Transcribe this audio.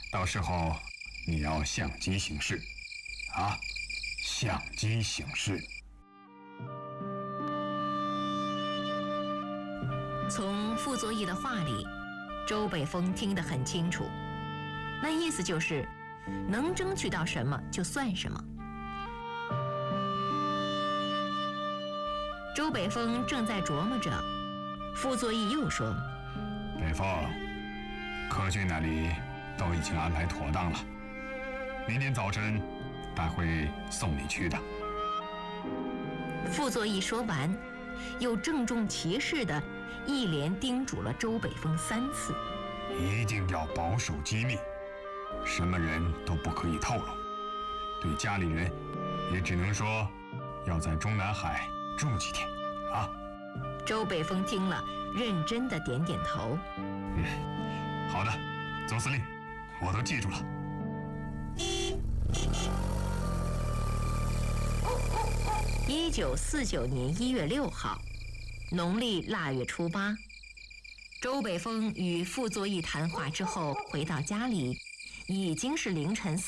到时候你要相机行事，啊，相机行事。 从傅作义的话里，周北风听得很清楚，那意思就是能争取到什么就算什么。周北风正在琢磨着，傅作义又说： 北风，科军那里都已经安排妥当了，明天早晨他会送你去的。 傅作义说完，又郑重其事地一连叮嘱了周北风3次， 一定要保守机密，什么人都不可以透露。对家里人也只能说要在中南海住几天啊。 周北风听了，认真地点点头。 好的，总司令，我都记住了。 1949年1月6号，农历腊月初8，周北风与傅作义谈话之后回到家里，已经是凌晨